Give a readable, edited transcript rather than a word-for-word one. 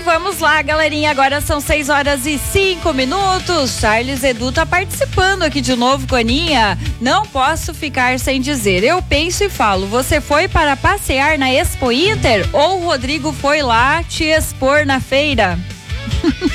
vamos lá, galerinha. Agora são 6h05. Charles Edu tá participando aqui de novo, Coninha. Não posso ficar sem dizer. Eu penso e falo, você foi para passear na Expo Inter ou o Rodrigo foi lá te expor na feira?